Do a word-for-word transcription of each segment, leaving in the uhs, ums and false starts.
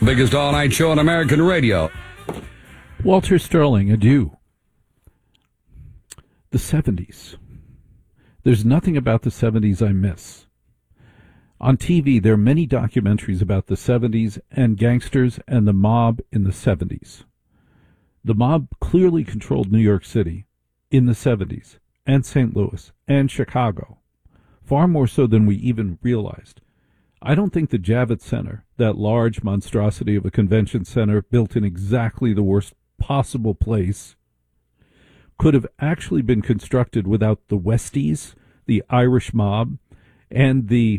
Biggest all-night show on American radio. Walter Sterling, adieu. The seventies. There's nothing about the seventies I miss. On T V, there are many documentaries about the seventies and gangsters and the mob in the seventies. The mob clearly controlled New York City in the seventies, and Saint Louis, and Chicago, far more so than we even realized. I don't think the Javits Center, that large monstrosity of a convention center built in exactly the worst possible place, could have actually been constructed without the Westies, the Irish mob, and the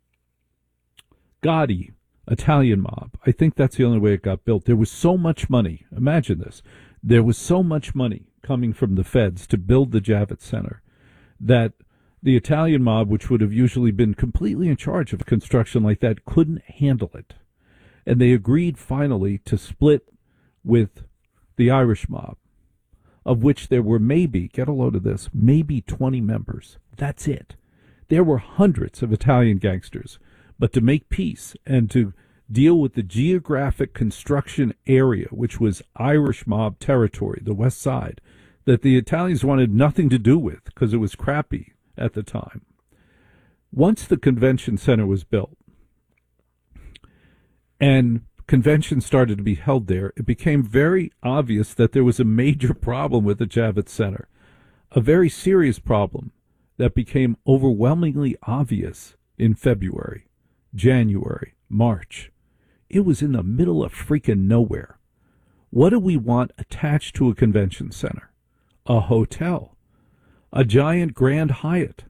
Gotti Italian mob. I think that's the only way it got built. There was so much money. Imagine this. There was so much money coming from the feds to build the Javits Center that the Italian mob, which would have usually been completely in charge of construction like that, couldn't handle it. And they agreed finally to split with the Irish mob, of which there were maybe, get a load of this, maybe twenty members. That's it. There were hundreds of Italian gangsters. But to make peace and to deal with the geographic construction area, which was Irish mob territory, the West Side, that the Italians wanted nothing to do with because it was crappy at the time. Once the convention center was built and conventions started to be held there, it became very obvious that there was a major problem with the Javits Center, a very serious problem that became overwhelmingly obvious in February, January, March. It was in the middle of freaking nowhere. What do we want attached to a convention center? A hotel. A giant Grand Hyatt,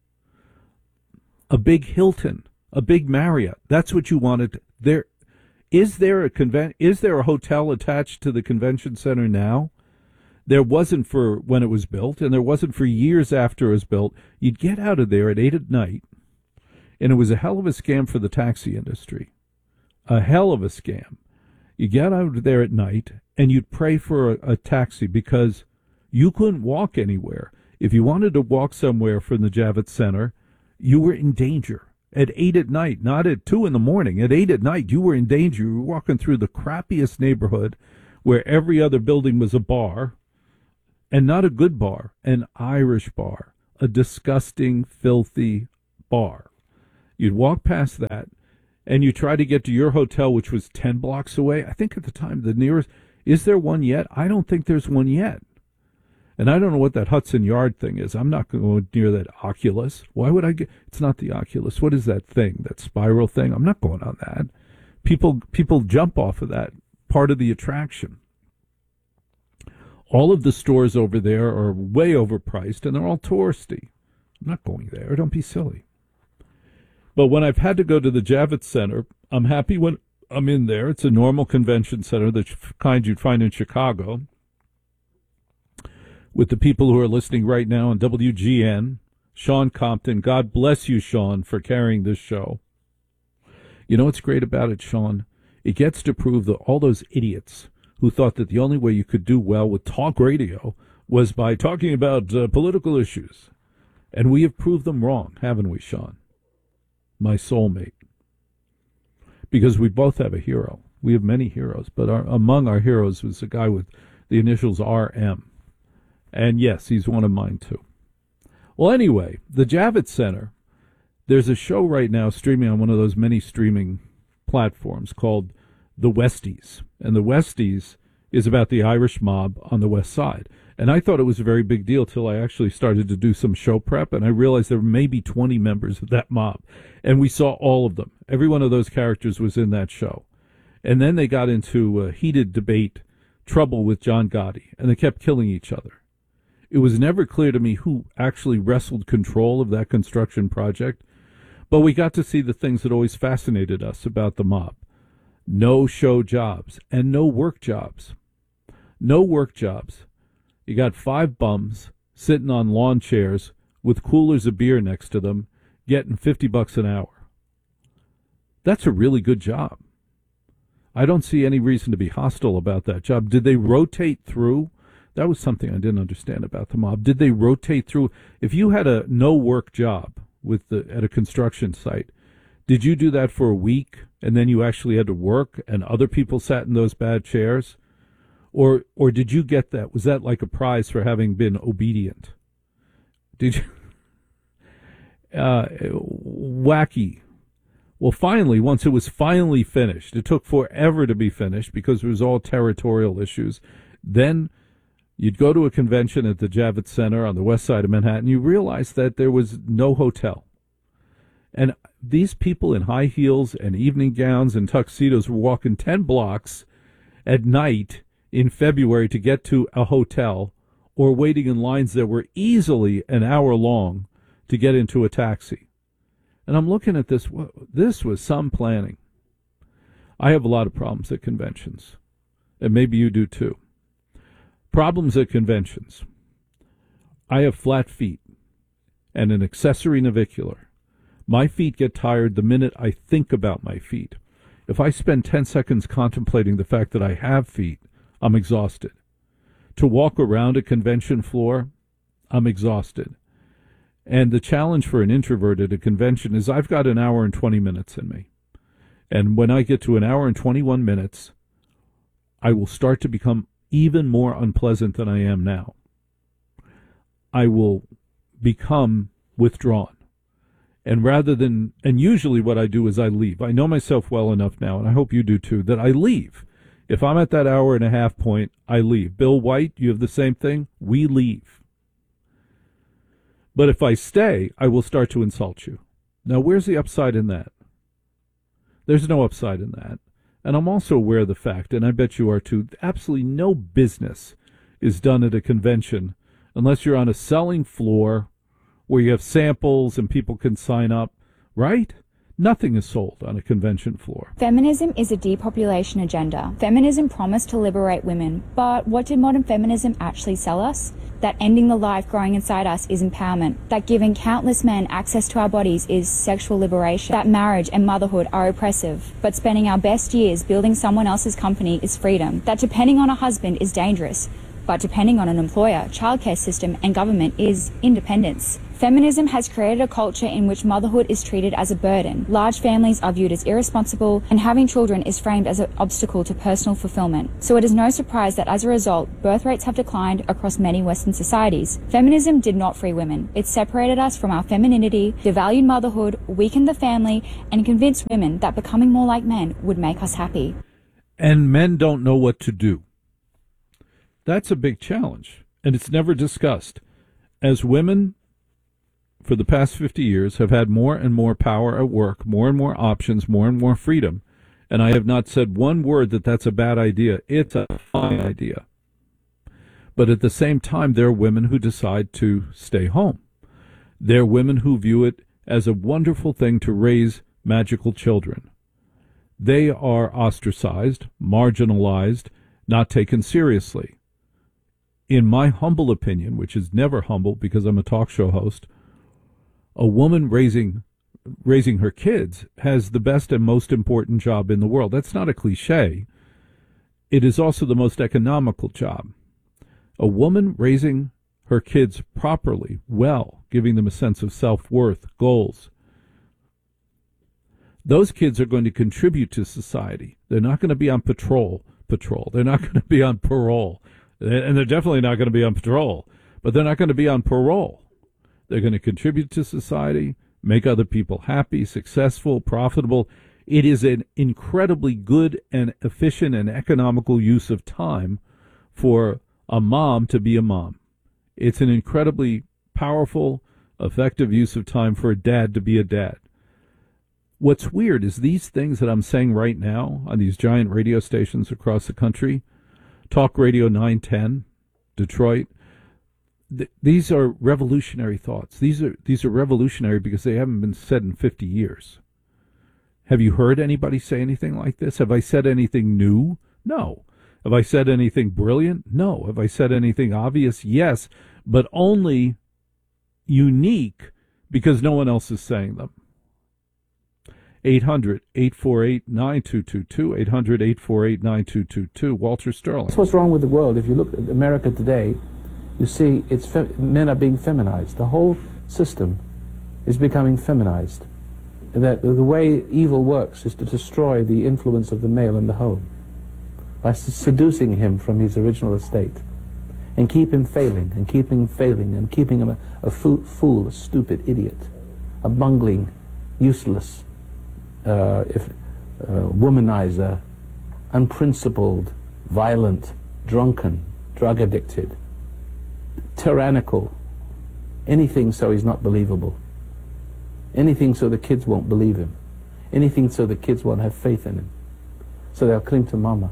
a big Hilton, a big Marriott. That's what you wanted. There, is there a conven- Is there a hotel attached to the convention center now? There wasn't for when it was built, and there wasn't for years after it was built. You'd get out of there at eight at night, and it was a hell of a scam for the taxi industry. A hell of a scam. You get out of there at night, and you'd pray for a, a taxi because you couldn't walk anywhere. If you wanted to walk somewhere from the Javits Center, you were in danger. At eight at night, not at two in the morning, at eight at night, you were in danger. You were walking through the crappiest neighborhood where every other building was a bar, and not a good bar, an Irish bar, a disgusting, filthy bar. You'd walk past that, and you try to get to your hotel, which was ten blocks away. I think at the time, the nearest, is there one yet? I don't think there's one yet. And I don't know what that Hudson Yard thing is. I'm not going near that Oculus. Why would I get? It's not the Oculus. What is that thing? That spiral thing? I'm not going on that. People, people jump off of that. Part of the attraction. All of the stores over there are way overpriced, and they're all touristy. I'm not going there. Don't be silly. But when I've had to go to the Javits Center, I'm happy when I'm in there. It's a normal convention center, the kind you'd find in Chicago. With the people who are listening right now on W G N, Sean Compton. God bless you, Sean, for carrying this show. You know what's great about it, Sean? It gets to prove that all those idiots who thought that the only way you could do well with talk radio was by talking about uh, political issues. And we have proved them wrong, haven't we, Sean? My soulmate. Because we both have a hero. We have many heroes, but our, among our heroes was a guy with the initials R M. And yes, he's one of mine too. Well, anyway, the Javits Center, there's a show right now streaming on one of those many streaming platforms called The Westies. And The Westies is about the Irish mob on the West Side. And I thought it was a very big deal till I actually started to do some show prep, and I realized there were maybe twenty members of that mob. And we saw all of them. Every one of those characters was in that show. And then they got into a heated debate, trouble with John Gotti, and they kept killing each other. It was never clear to me who actually wrestled control of that construction project, but we got to see the things that always fascinated us about the mob. No show jobs and no work jobs. No work jobs. You got five bums sitting on lawn chairs with coolers of beer next to them, getting fifty bucks an hour. That's a really good job. I don't see any reason to be hostile about that job. Did they rotate through? That was something I didn't understand about the mob. Did they rotate through? If you had a no-work job with the at a construction site, Did you do that for a week and then you actually had to work and other people sat in those bad chairs? Or or did you get that? Was that like a prize for having been obedient? Did you? Uh, wacky. Well, finally, once it was finally finished, it took forever to be finished because it was all territorial issues. Then you'd go to a convention at the Javits Center on the west side of Manhattan. You realized that there was no hotel. And these people in high heels and evening gowns and tuxedos were walking ten blocks at night in February to get to a hotel, or waiting in lines that were easily an hour long to get into a taxi. And I'm looking at this. This was some planning. I have a lot of problems at conventions, and maybe you do too. Problems at conventions. I have flat feet and an accessory navicular. My feet get tired the minute I think about my feet. If I spend ten seconds contemplating the fact that I have feet, I'm exhausted. To walk around a convention floor, I'm exhausted. And the challenge for an introvert at a convention is I've got an hour and twenty minutes in me. And when I get to an hour and twenty-one minutes, I will start to become even more unpleasant than I am now. I will become withdrawn. And rather than, and usually what I do is I leave. I know myself well enough now, and I hope you do too, that I leave. If I'm at that hour and a half point, I leave. Bill White, you have the same thing? We leave. But if I stay, I will start to insult you. Now, where's the upside in that? There's no upside in that. And I'm also aware of the fact, and I bet you are too, absolutely no business is done at a convention unless you're on a selling floor where you have samples and people can sign up, right? Nothing is sold on a convention floor. Feminism is a depopulation agenda. Feminism promised to liberate women, but what did modern feminism actually sell us? That ending the life growing inside us is empowerment. That giving countless men access to our bodies is sexual liberation. That marriage and motherhood are oppressive, but spending our best years building someone else's company is freedom. That depending on a husband is dangerous, but depending on an employer, childcare system, and government is independence. Feminism has created a culture in which motherhood is treated as a burden, large families are viewed as irresponsible, and having children is framed as an obstacle to personal fulfillment. So it is no surprise that as a result, birth rates have declined across many Western societies. Feminism did not free women. It separated us from our femininity, devalued motherhood, weakened the family, and convinced women that becoming more like men would make us happy. And men don't know what to do. That's a big challenge, and it's never discussed. As women, for the past fifty years, have had more and more power at work, more and more options, more and more freedom, and I have not said one word that that's a bad idea. It's a fine idea. But at the same time, there are women who decide to stay home. There are women who view it as a wonderful thing to raise magical children. They are ostracized, marginalized, not taken seriously. In my humble opinion, which is never humble because I'm a talk show host, a woman raising raising her kids has the best and most important job in the world. That's not a cliche. It is also the most economical job. A woman raising her kids properly, well, giving them a sense of self-worth, goals. Those kids are going to contribute to society. They're not going to be on patrol, patrol. They're not going to be on parole. And they're definitely not going to be on patrol, but they're not going to be on parole. They're going to contribute to society, make other people happy, successful, profitable. It is an incredibly good and efficient and economical use of time for a mom to be a mom. It's an incredibly powerful, effective use of time for a dad to be a dad. What's weird is these things that I'm saying right now on these giant radio stations across the country, Talk Radio nine ten, Detroit. Th- these are revolutionary thoughts. These are these are revolutionary because they haven't been said in fifty years. Have you heard anybody say anything like this? Have I said anything new? No. Have I said anything brilliant? No. Have I said anything obvious? Yes, but only unique because no one else is saying them. eight hundred, eight four eight, nine two two two, eight hundred, eight four eight, nine two two two. Walter Sterling. That's what's wrong with the world. If you look at America today, you see it's fe- men are being feminized. The whole system is becoming feminized. that the way evil works is to destroy the influence of the male in the home by seducing him from his original estate and keep him failing and keeping him failing and keeping him a, a fo- fool, a stupid idiot, a bungling, useless, uh, if, uh, womanizer, unprincipled, violent, drunken, drug addicted, tyrannical, anything so he's not believable. Anything so the kids won't believe him. Anything so the kids won't have faith in him. So they'll cling to mama.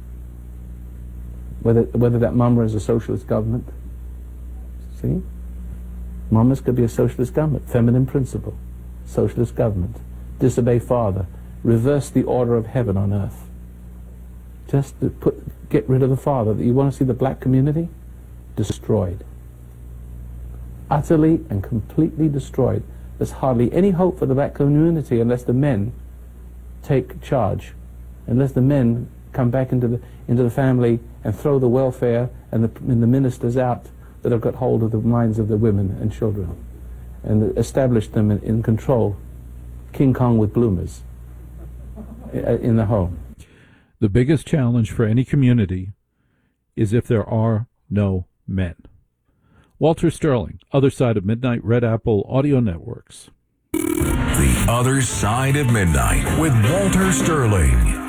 Whether, whether that mama is a socialist government. See? Mamas could be a socialist government. Feminine principle. Socialist government. Disobey father. Reverse the order of heaven on earth. Just to put, get rid of the father. You want to see the black community? Destroyed. Utterly and completely destroyed. There's hardly any hope for the black community unless the men take charge, unless the men come back into the into the family and throw the welfare and the, and the ministers out that have got hold of the minds of the women and children and establish them in, in control, King Kong with bloomers in the home. The biggest challenge for any community is if there are no men. Walter Sterling, Other Side of Midnight, Red Apple Audio Networks. The Other Side of Midnight with Walter Sterling.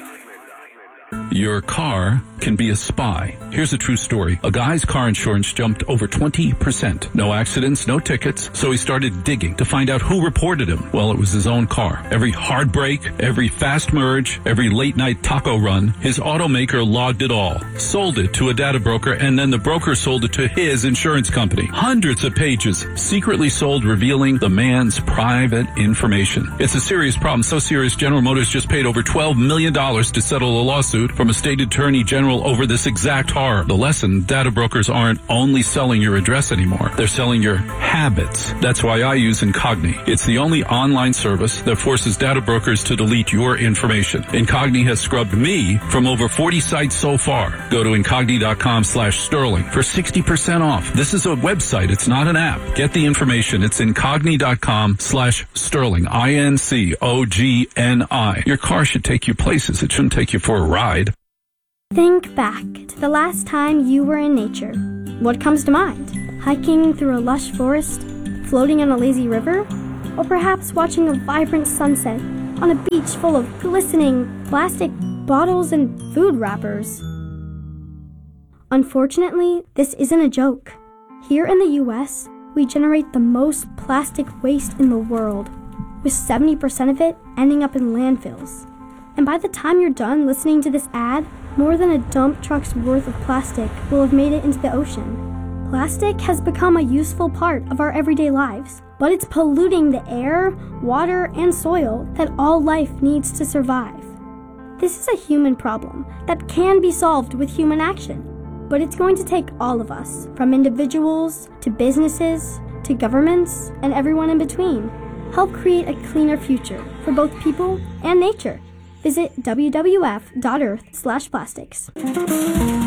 Your car can be a spy. Here's a true story. A guy's car insurance jumped over twenty percent. No accidents, no tickets. So he started digging to find out who reported him. Well, it was his own car. Every hard brake, every fast merge, every late night taco run, his automaker logged it all, sold it to a data broker, and then the broker sold it to his insurance company. Hundreds of pages secretly sold revealing the man's private information. It's a serious problem. So serious, General Motors just paid over twelve million dollars to settle a lawsuit from a state attorney general over this exact horror. The lesson, data brokers aren't only selling your address anymore. They're selling your habits. That's why I use Incogni. It's the only online service that forces data brokers to delete your information. Incogni has scrubbed me from over forty sites so far. Go to Incogni.com slash Sterling for sixty percent off. This is a website. It's not an app. Get the information. It's Incogni.com slash Sterling. I N C O G N I. Your car should take you places. It shouldn't take you for a ride. Think back to the last time you were in nature. What comes to mind? Hiking through a lush forest, floating on a lazy river, or perhaps watching a vibrant sunset on a beach full of glistening plastic bottles and food wrappers. Unfortunately, this isn't a joke. Here in the U S, we generate the most plastic waste in the world, with seventy percent of it ending up in landfills. And by the time you're done listening to this ad, more than a dump truck's worth of plastic will have made it into the ocean. Plastic has become a useful part of our everyday lives, but it's polluting the air, water, and soil that all life needs to survive. This is a human problem that can be solved with human action, but it's going to take all of us, from individuals to businesses to governments and everyone in between, help create a cleaner future for both people and nature. Visit w w w dot earth slash plastics.